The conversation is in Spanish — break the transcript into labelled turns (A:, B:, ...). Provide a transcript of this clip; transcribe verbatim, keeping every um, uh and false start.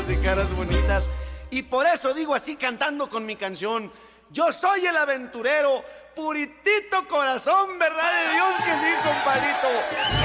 A: de caras bonitas. Y por eso digo así cantando con mi canción: yo soy el aventurero, puritito corazón, ¿verdad de Dios que sí, compadrito?